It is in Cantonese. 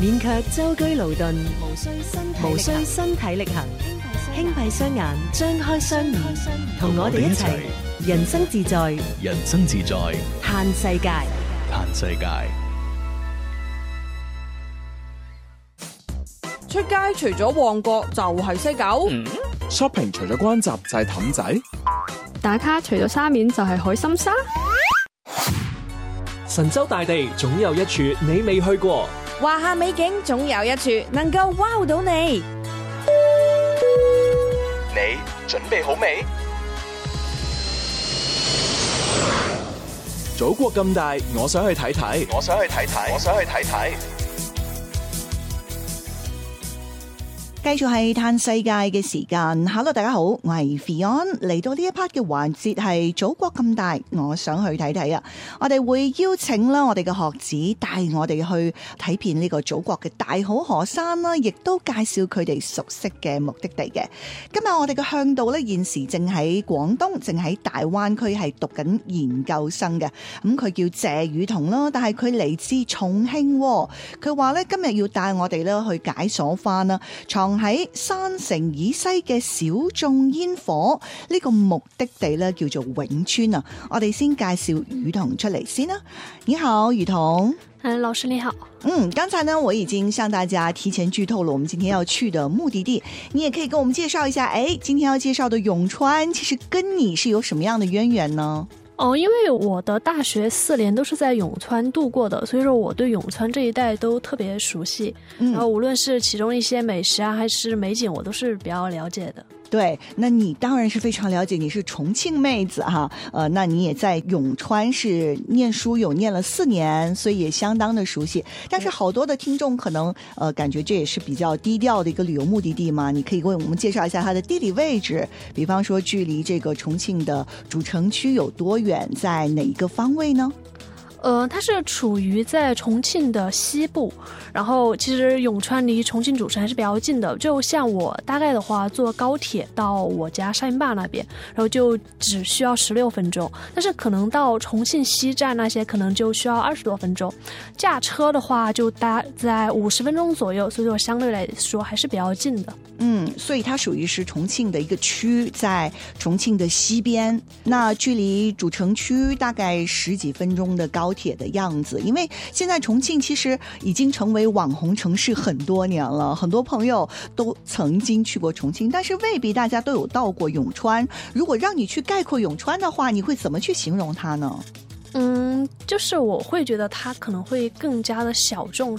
免卻舟車勞頓，無需身體力行，輕閉雙眼，張開雙耳，同我哋一齊人生自在， 人生自在， 嘆世界， 嘆世界。 出街除咗旺角就係西九 ，shopping 除咗關閘就係氹仔， 打卡除咗沙面就係海心沙。 神州大地總有一處你未去過， 華夏美景總有一處能夠 wow 到你。 你準備好未？祖國咁大，我想去睇睇，我想去睇睇，我想去睇睇。 繼續係嘆世界嘅時間 ，Hello 大家好，我係 Fion， 嚟到呢一 part 嘅環節係祖國咁大，我想去睇睇啊！我哋會邀請啦我哋嘅學子帶我哋去睇遍呢個祖國嘅大好河山啦，亦都介紹佢哋熟悉嘅目的地嘅。今日我哋嘅向導呢，現時正喺廣東，正喺大灣區係讀緊研究生嘅。咁佢叫謝雨桐啦，但係佢嚟自重慶。佢話呢，今日要帶我哋呢去解鎖翻啦，喺山城以西嘅小眾煙火呢個目的地呢，叫做永川啊！我哋先介紹雨桐出嚟先啦。你好，雨桐。 老師你好。 剛才呢我已經向大家提前劇透了我們今天要去的目的地，你也可以跟我們介紹一下，今天要介紹的永川其實跟你是有什麼樣的淵源呢？ 因為我的大學4年都是在永川度過的，所以說我對永川這一帶都特別熟悉。然後無論是其中一些美食啊，還是美景，我都是比較了解的。 對，那你當然是非常了解，你是重慶妹子哈，那你也在永川是念書，有念了4年，所以也相當的熟悉。但是好多的聽眾可能感覺這也是比較低調的一個旅遊目的地嘛，你可以為我們介紹一下它的地理位置，比方說距離這個重慶的主城區有多遠，在哪一個方位呢？ 它是處於在重慶的西部，然後其實永川離重慶主城還是比較近的，就像我大概的話坐高鐵到我家沙坪壩那邊，然後就只需要16分鐘，但是可能到重慶西站那些可能就需要20多分鐘，駕車的話就大在50分鐘左右，所以我相對來說還是比較近的。 所以它屬於是重慶的一個區，在重慶的西邊，那距離主城區大概10幾分鐘的高鐵的樣子。因為現在重慶其實已經成為網紅城市很多年了，很多朋友都曾經去過重慶，但是未必大家都有到過永川。如果讓你去概括永川的話，你會怎麼去形容它呢？ 就是我會覺得它可能會更加的小眾，